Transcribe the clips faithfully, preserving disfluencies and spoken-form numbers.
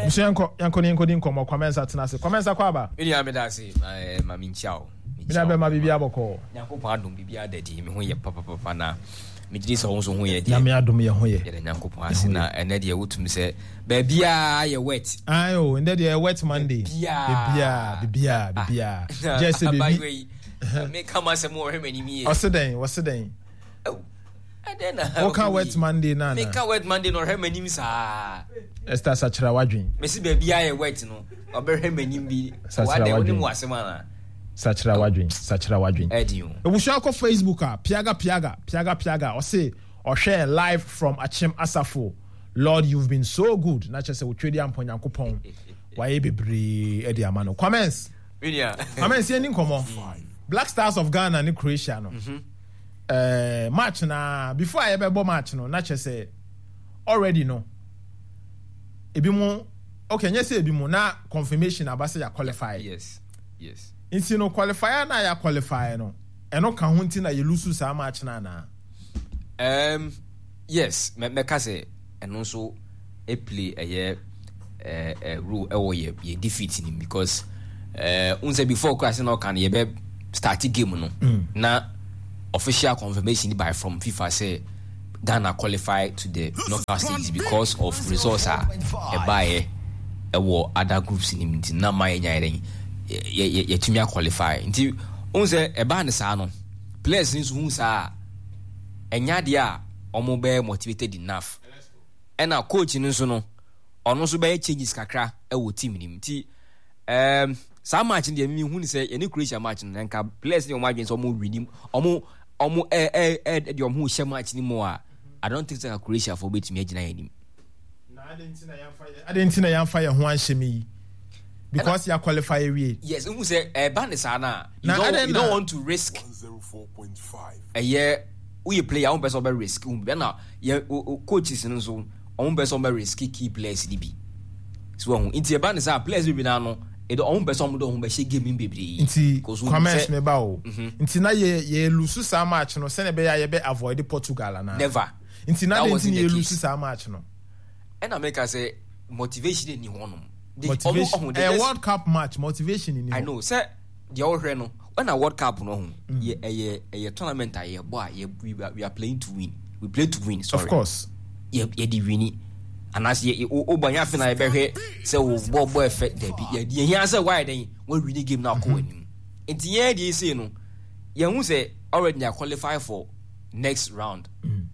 Yanko yanko ni nkodi nkomo comments atena se comments akwa ba me ya me da se eh mami nchiao me na be ma bibia boko Nyankopon adom bibia dadi me ho ye papa papa na me gidi so ho ho ye dia me adom ye ho ye ye Nyankopon asina ene de wotum se ba bia ye wet ayo ende de wet monday bibia bibia bibia just say baby me kama se mo hwe mi oseden oseden oh adena oka wet monday na na me ka wet monday no hwe manim sa Esther Sachira wadwin me si ba bia ye wet no obehwe manim bi wa de woni mu asema na Sachira wadwin Sachira wadwin edio ebusu akọ Facebook a piaga piaga piaga piaga o say o share live from Achim Asafo. Lord, you've been so good. Na chese utwedi ampon Yankopon wa ye bebre e de amano comments Winia comments ye ni nkomo Black Stars of Ghana and Croatia no eh match na before I ever match no na chese already no ebi mu okay nye say ebi mu na confirmation abase ya qualify. Yes yes Inti no qualifier na ya qualify no eno ka ho nti na ye lose sa match na na um yes me me ka say eno so e play eye eh eh rule e wo ye ye defeat him because eh unse before class no kan ye be start game no mm. na official confirmation by from FIFA say Ghana qualify to the knockout stages because of results are e buy e wo other groups in him na my nya ye ye ye tumi qualify nti unse e ba ne sa no players ni so hu sa enya de a omo be motivated enough ena coach ni so no ono so be changes kakra e wo team ni nti um sa match de mi hu ni say any Croatia match no nka players ni omo adwen so omo win omo omo eh eh eh de omo hye match ni mo a I don't think say Croatia for betumi agina yanim na adentina yamfa adentina yamfa ye ho anhyemi because you qualify we yes who say eh ban is ana you don't you don't want to risk one oh four point five a year we play our best over risk um be na ye coaches no so on best over risk key players D B so who inti ban is players we na no e do on best on do be game in bebre inti comments me ba o inti na ye ye lose sa match no se ne be ya ye be avoid Portugal na never inti na inti ye lose sa match no and America say motivation ni honum motivation a World Cup match motivation in I know say the all no when a World Cup no ye a a tournament a boy we are playing to win we play to win sorry of course ye ye di win and as ye obanya fe na be hwe say wo boy boy effect there be ye here say why then we win game na ko anim enti ye dey say no ye hu say already they qualify for next round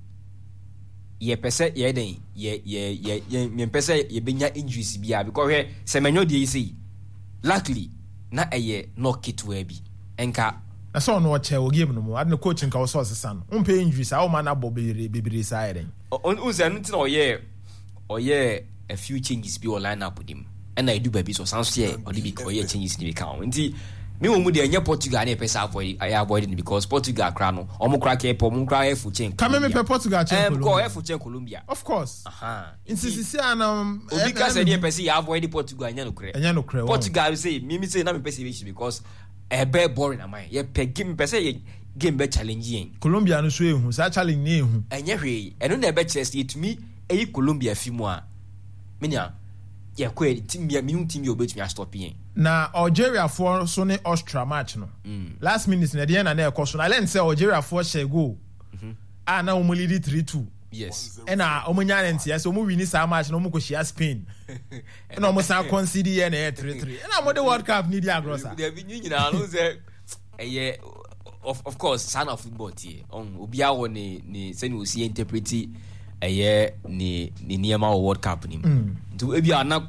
ye pese ye den ye ye ye ye pese ye benya injuries bia because he se menyo dey say luckily na eye no kit we bi enka na so no che o game no mo ad no coach nka wo so sesa no umpe injuries a wo ma na bobere bebere sa yen on say no tin o ye o ye a few changes bi o line up with him and I do baby so sounds here or the because ye changes ni be count nti me wo mu de anya Portugal na pesa avoid I avoid because Portugal kra no o mu kra ke po mu kra efu chen come me pe Portugal chen Colombia go efu chen Colombia of course aha inti sisi anam obi ka say dey pesa ya avoid Portugal anya no kra anya no kra Portugal say me me say na me pesa because e be boring am ye pe game pesa ye game be challenge yen Colombia no so ehu sa challenge na ehu anya hwe eno na be chest it me e Colombia fi mu a menya ye ko team ya me team yo betumi stop yen na Algeria for so ne Austria match no mm. last minute na dey na na ekoso na let say Algeria for share goal mhm ah na omo lead three two yes and na omo nya na ntia so omo win sa match na omo ko share Spain and omo sa concede ye na three three and na mo the World Cup ni dia grossa dey bi nyina no say eh of of course son of football tie on obi awo ni ni say ni o see interpret eh ni ni niema World Cup ni nti ebi ana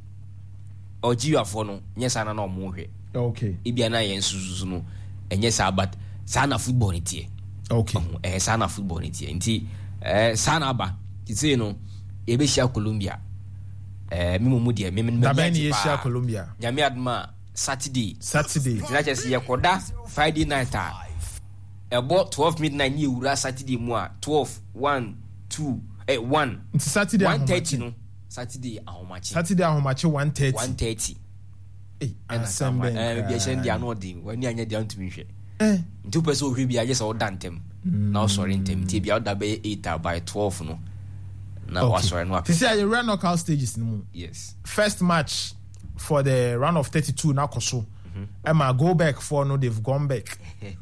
Algeria for no nyesa na na omo hwe okay ebi na yen sususu no enye sa but sana football ni tie okay eh sana football ni tie nti eh sana ba ti say no e be shia Colombia eh mi mu de mi mi na be ni shia Colombia nyame adma Saturday Saturday na chese ye koda Friday night a about twelve midnight ni ewura Saturday mu a twelve one two eh one nti Saturday one thirty no Saturday ahomachi Saturday ahomachi one thirty one thirty eh assemble eh bi shen dia no din wani anya dia ntumi hwe eh nti pese o hwe bia je se o dantem na o sori ntem ti bia o da be eight by twelve no na wasɔre no apɛ. Sisi ayi run knockout stages ni mu. Yes. First match for the round of thirty-two na koso. Emma go back for no they've gone back.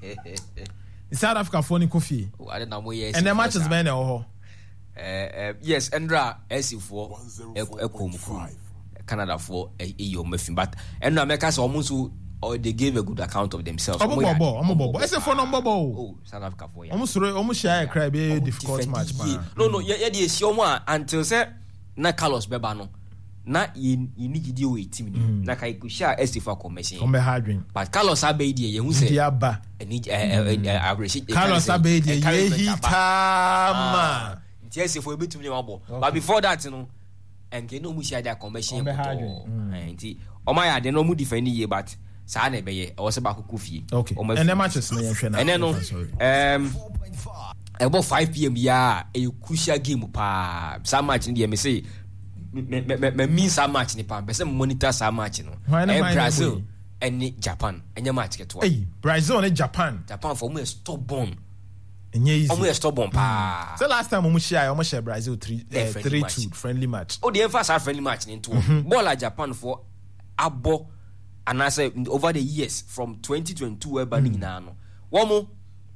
The South Africa for ni Kofi. Oh, I don't know yes. And the match is been oh. Uh, yes, Endra S for Ekom Canada for a year Muffin, but Endra Americans almost or they gave a good account of themselves. I'm a bobo, I'm a bobo. I say for number bobo. Oh, South Africa for you. Almost almost share a crab a difficult match. No, no, yeah, yeah, show one until say na Carlos Bebano. Na you need to deal with team. Na kai kusha S for commission. Come hardwin. But Carlos Abedi, you say Diaba. Need average. Carlos Abedi, ye hitama. Yes, if we be to me, but before that, you know, and can no mushia their commission. And oh my, I don't know who defend ye, but Sane be also back Kufi. Okay, and the matches, and then um about five p.m. yeah, a crucial game pa. Some match in the M S A. Me mean some match in the pan, but some monitor some match, you know. And Brazil and Japan, and your match get to hey, Brazil and Japan. Japan for me stubborn. Almost stubborn pa. So last time we share, almost share Brazil three uh, three two friendly match. Oh, the first friendly match into mm-hmm. Ball at Japan for abo, and I say over the years from twenty twenty-two we're banning now. One more,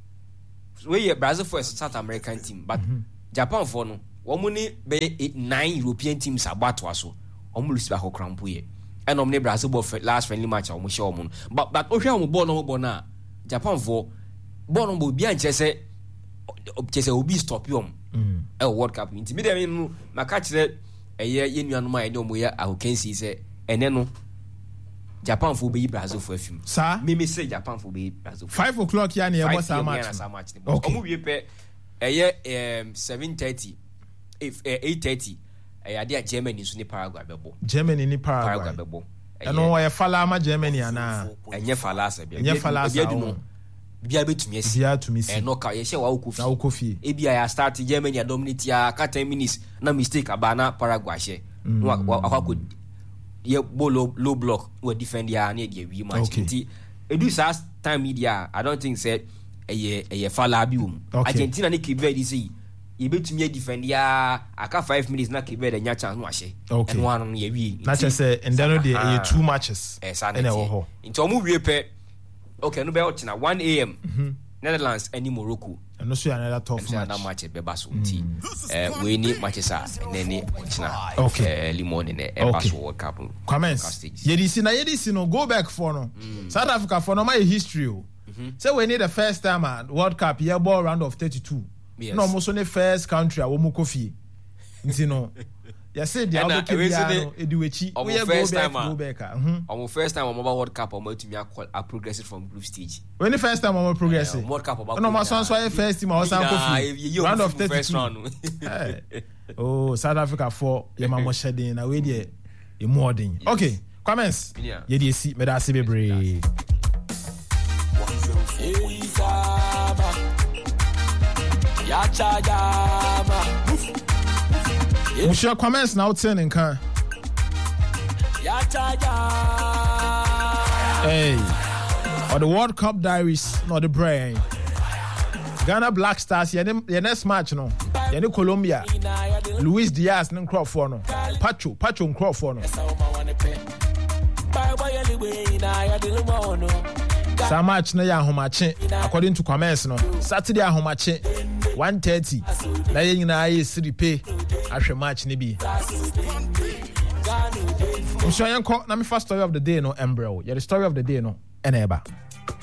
we Brazil for a South American team, but mm-hmm. Japan for no. One money be nine European teams about to us. Almost back on crampuye. And omni Brazil ball last friendly match almost show moon. But but okay, I'm born no bona. Japan for born no be and say. Just a obi stop you a World Cup. Intimidate me, my catch that a year in your mind, no more. I can see, say, and then Japan for be Brazil for a few. Sir, Mimi say Japan for be Brazil. Five o'clock, Yanni, I was how much? Okay, we pay a year um seven thirty, if eight thirty. A idea Germany is in Paraguay. Germany in Paraguay. And no, I follow Germany and now, and ye falasa, and ye falasa. Bia betumi asi bia to miss e no ka ye hye wa Kofi na Kofi e bia ya start Germany ya dominate ya ka ten minutes na mistake abana Paraguay hye no akwa ye bolo low block we defend ya na e wi match nti edu sa time media I don't think say eye eye fala bi um Argentina ne Cape Verde say ye betumi defend ya aka five minutes na Cape Verde nya chance no ahye and one no ye wi na che say and then dey e two matches e na wo ho nti omu wi pe. Okay, no be out now. one a.m. Mm-hmm. Netherlands and Morocco. And also another tough match. Another match at Bebaso. Uh, we need matches are and then China. Okay. Limon in the Bebaso World Cup. Comments. Yedisi na yedisi no go back for no. South Africa for no my history. So we need the first time at World Cup year ball round of thirty-two. Yes. No, almost only first country a womu Kofi. You know. Yes, the other Kebiano, Eduichi. We are first time. Go back. Our first time on mobile World Cup, I'm to me a progressive from group stage. When the first time I'm progressive. World Cup. No, my son's why first team I was Kofi. Round of thirty-two. Oh, South Africa for Yamamo shedding away there. A more thing. Okay, comments. Yeah. Yedi see me that see be brave. We share comments now turning can. Hey, or the World Cup diaries, not the brain. Ghana Black Stars, your next match, no. Your Colombia, Luis Diaz, no crop for no. Pacho, Pacho, crop for no. Some match no ya homache, according to comments, no. Saturday homache, one thirty. Na yen na ye three pay. After match ni bi. I'm sure you na me first story of the day no embryo. Yeah, the story of the day no eneba.